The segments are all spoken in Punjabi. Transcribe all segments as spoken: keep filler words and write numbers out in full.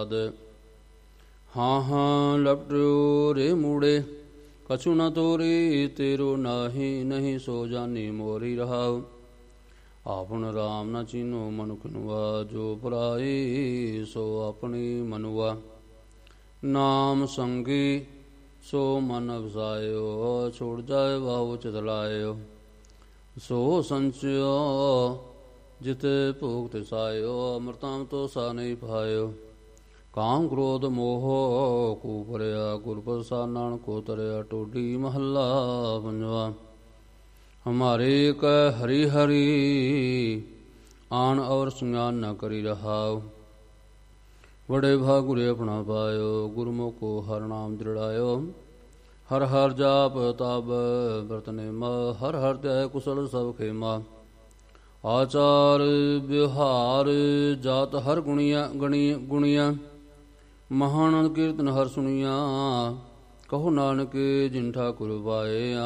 ਹਾਂ ਹਾਂ ਲਪਟਿਓ ਰੇ ਮੂੜੇ, ਕਛੂ ਨ ਤੋਰੀ ਤੇਰੋ ਨਾਹੀ, ਨਹੀਂ ਸੋ ਜਾਨੀ ਮੋਰੀ ਰਹਾਉ। ਆਪਨ ਰਾਮ ਨ ਚੀਨੋ ਮਨੁਖ ਨੁਆ, ਜੋ ਪਰਾਈ ਸੋ ਆਪਣੀ ਮਨੁਆ। ਨਾਮ ਸੰਗੀ ਸੋ ਮਨ ਵਸਾਇਓ, ਛੋੜ ਜਾਏ ਵਾਹੁ ਚਿਤ ਲਾਇਓ। ਸੋ ਸੰਚਿਓ ਜਿਤੇ ਭੋਗ ਤਿਸਾਇਓ, ਅੰਮ੍ਰਿਤਾਮ ਤੋ ਸਾ ਨਹੀਂ ਪਾਇਓ। ਕਾਮ ਕ੍ਰੋਧ ਮੋਹ ਕੂ ਭਰਿਆ, ਗੁਰ ਪ੍ਰਸਾਦ ਨਾਨਕ ਕੋ ਤਰਿਆ। ਟੋਡੀ ਮਹੱਲਾ ਪੰਜਵਾ। ਹਮਾਰੇ ਕੈ ਹਰੀ ਹਰੀ, ਆਣ ਔਰ ਸੁਜਾਨ ਨ ਕਰੀ ਰਹਾਉ। ਬੜੇ ਭਾਗ ਗੁਰੇ ਆਪਣਾ ਪਾਇਓ, ਗੁਰਮੁਖ ਕੋ ਹਰ ਨਾਮ ਦ੍ਰਿੜਾਇਓ। ਹਰ ਹਰ ਜਾਪ ਤਬ ਬਰਤ ਨੇਮਾ, ਹਰ ਹਰ ਧਿਆਏ ਕੁਸਲ ਸਭ ਖੇਮਾ। ਆਚਾਰ ਵਿਵਹਾਰ ਜਾਤ ਹਰ ਗੁਣੀਆ ਗਣੀ ਗੁਣੀਆ, ਮਹਾਨੰਦ ਕੀਰਤਨ ਹਰ ਸੁਣੀਆ। ਕਹੋ ਨਾਨਕ ਜਿਨ ਠਾਕੁਰ ਪਾਇਆ,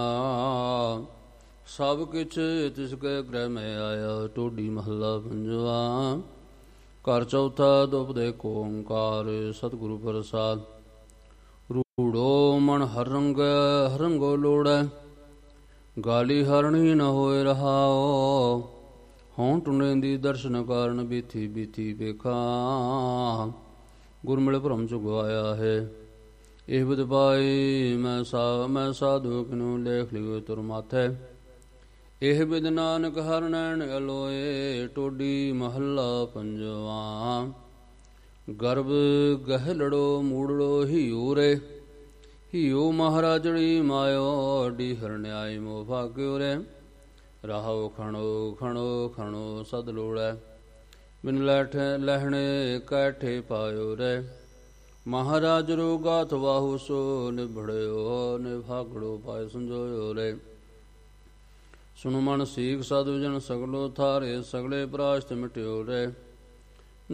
ਸਭ ਕਿਛ ਤਿਸ ਕੇ ਗ੍ਰਹਿ ਮੈਂ ਆਇਆ। ਟੋਡੀ ਮਹੱਲਾ ਪੰਜਵਾ। ਘਰ ਚੌਥਾ। ਦੁਪਦੇ ਕੋ ਓੰਕਾਰ, ਸਤਿਗੁਰੂ ਪ੍ਰਸਾਦ। ਰੂੜੋ ਮਨ ਹਰ ਰੰਗ ਹਰ ਰੰਗੋ ਲੋੜੈ, ਗਾਲੀ ਹਰਣੀ ਨ ਹੋਏ ਰਹਾਓ। ਹੋਂ ਟੁੰਡੇਂਦੀ ਦਰਸ਼ਨ ਕਾਰਨ, ਬੀਥੀ ਬੀਥੀ ਵੇਖਾ। ਗੁਰਮਿਲ ਭਰਮ ਚੁਗਵਾਇਆ ਹੈ। ਇਹ ਬਿਦ ਪਾਈ ਮੈਂ ਸਾ ਮੈਂ ਸਾਧੂ ਕਿਨੂ, ਲੇਖ ਲਿਓ ਤੁਰ ਮਾਥੈ। ਇਹ ਬਿਦ ਨਾਨਕ ਹਰ ਨੈਣ ਅਲੋਏ। ਟੋਡੀ ਮਹੱਲਾ ਪੰਜਵਾ। ਗਰਭ ਗਹਿਲੜੋ ਮੂੜੜੋ ਹੀਉ ਰੇ, ਹੀਉ ਮਹਾਰਾਜੜੀ ਮਾਇਓ। ਡੀ ਹਰਨਿਆਈ ਮੋ ਭਾਗਿਓ ਰੇ, ਰਾਹੋ ਖਣੋ ਖਣੋ ਖਣੋ ਸਦ ਲੋੜੈ। ਬਿਨ ਲੈਠੇ ਲਹਿਣੇ ਕੈਠੇ ਪਾਇਓ ਰੇ, ਮਹਾਰਾਜ ਰੂ ਗਾਥ ਵਾਹੂ ਸੋ। ਨਿਭੜਿਓ ਨਿਭਾਗੜੋ ਪਾਇ ਸੰਜੋਇਓ ਰੇ। ਸੁਨ ਮਨ ਸੀਖ ਸਾਧੂ ਜਨ, ਸਗਲੋ ਥਾਰੇ ਸਗਲੇ ਪ੍ਰਾਸ਼ਤ ਮਿਟਿਓ ਰੇ।